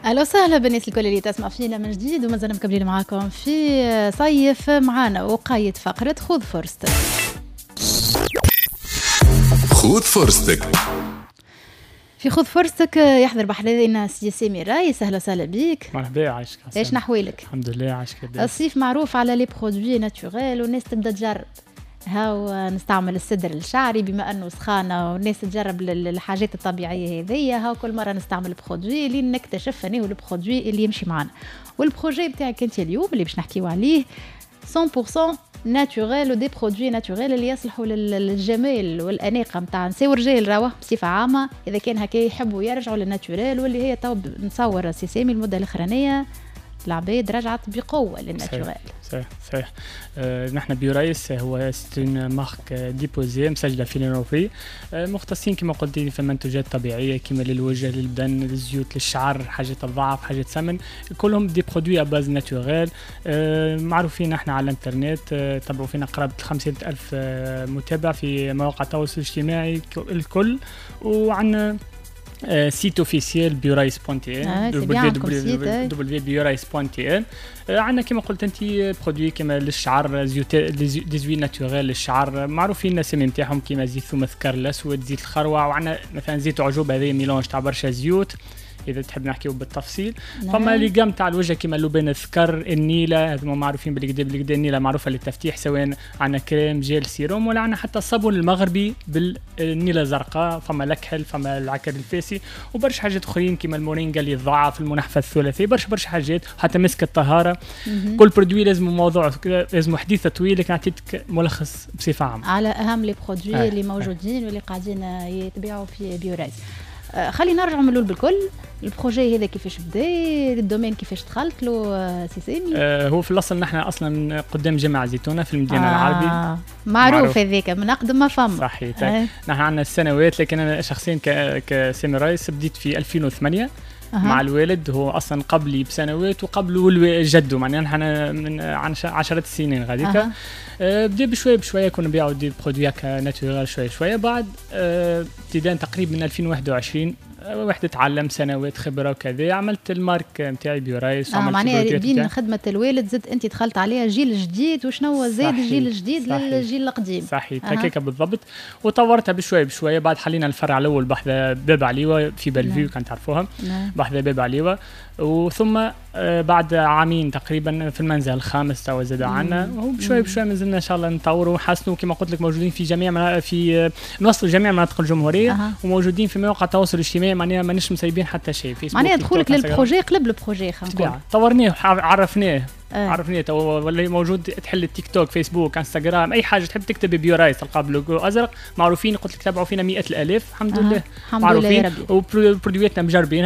اهلا وسهلا بالناس الكل اللي تسمع فينا من جديد، ومازلنا مكملين معاكم في صيف معانا وقايد فقرة خذ فرصتك. خذ فرصتك. في خذ فرصتك يحضر بحضرنا سي سمير رايس. اهلا وسهلا بيك. مرحبا، عايشك. ايش نحوالك؟ الحمد لله، عايشك. الصيف معروف على لي برودوي ناتوريل، والناس تبدا تجرب. هاو نستعمل السدر الشعري بما انه سخانه، والناس تجرب الحاجات الطبيعيه هذيا. هاو كل مره نستعمل برودوي اللي نكتشف انه البرودوي اللي يمشي معنا. والبروجي بتاعك انت اليوم اللي باش نحكيو عليه 100% ناتوريل، ودي برودوي ناتوريل اللي يصلحوا للجمال والاناقه نتاع نساء ورجال راهو بصفه عامه. اذا كان هكا يحبوا يرجعوا للناتوريل، واللي هي تو نصور سي سامي المده الاخرانيه العباد رجعت بقوه للناتوريل. صحيح. نحن بيورايس هو ستون مارك ديبوزي مسجله في لونوفي، مختصين كما قلت في منتوجات طبيعيه كما للوجه، للبدن، للزيوت، للشعر، حاجات الضعف، حاجات سمن، كلهم دي برودوي اباز ناتوريل. معروفين احنا على الانترنت، تابعوا فينا قرابه 50,000 متابع في مواقع التواصل الاجتماعي الكل، وعندنا سيت اوفيسيال بيورايس.tn www.biorais.tn. عندنا كما قلت انت برودوي كما للشعر، دي زوي ناتوريل للشعر، معروفين الناس نتاعهم كما زيت ثوم الذكر الاسود، زيت الخروع، وعندنا مثلا زيت عجوب، هذا ميلونج تاع برشا زيوت اذا تحب نحكيو بالتفصيل. فما لي قام تاع الوجه كما اللبان الذكر، النيله، هذوما معروفين بالكدا النيله معروفه للتفتيح، سواء عندنا كريم، جيل، سيروم، ولا عندنا حتى الصابون المغربي بالنيله الزرقاء، فما الكحل، فما العكر الفاسي، وبرشا حاجات اخرين كما المورينجا اللي يضاعف المنحفى الثلاثي، برشا حاجات، حتى مسك الطهاره. كل برودوي لازم موضوع، لازم حديثه طويل، لكن اعطيتك ملخص بصفه عامه على اهم لي برودوي اللي موجودين واللي قاعدين يتباعوا في بيورايس. خلينا نرجع من الاول بالكل. البروجي هذا كيفاش بدا؟ الدومين كيفاش دخلت له سي سامي؟ هو في الاصل نحن اصلا قدام جامعه زيتونه في المدينه العربي، معروف هذاك من اقدم ما فما. صحيح. نحن عندنا السنوات، لكن انا شخصيا كسامي رايس بديت في 2008 مع الوالد، هو اصلا قبلي بسنوات وقبله جده، معناها نحن من 10 سنين غاديك. بدا بشويه كنا نبيعوا دي برودوي ناتوريل شويه. بعد ابتداء تقريبا من 2021 واحد تعلم سنوات خبره وكذا، عملت المارك نتاعي بيورايس. معناها بين خدمه الوالد زدت انت دخلت عليها جيل جديد، وشنو زاد الجيل الجديد للجيل القديم. صحيح هكاك بالضبط. وطورتها بشويه. بعد حلينا الفرع الاول بحذا باب عليوه في بلفيو، كان تعرفوها، بحذا باب عليوه. وثم بعد عامين تقريبا في المنزل الخامس تو زاد عنا، وبشويه مازلنا ان شاء الله نطوروا ونحسنوا. كما قلت لك موجودين في جميع نوصل جميع مناطق الجمهوريه، وموجودين في مواقع التواصل الاجتماعي، معناها مانيش مسيبين حتى شيء. فيسبوك، معناها دخولك للبروجي قلب البروجي، طورناه، عرفناه ولا موجود. تحل التيك توك، فيسبوك، انستغرام، اي حاجه تحب تكتب بيورايس تلقى بلوجو ازرق، معروفين. قلت لك تابعوا فينا 100,000 الحمد لله، معروفين، وبرودوياتنا مجربين.